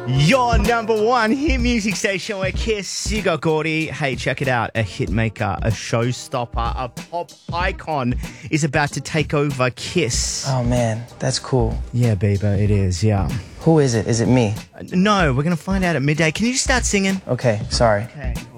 Your number one hit music station where Kiss, you got Gordy. Hey, check it out. A hit maker, a showstopper, a pop icon is about to take over Kiss. Oh, man, that's cool. Yeah, Bieber, it is, yeah. Who is it? Is it me? No, we're going to find out at midday. Can you start singing? Okay, sorry. Okay.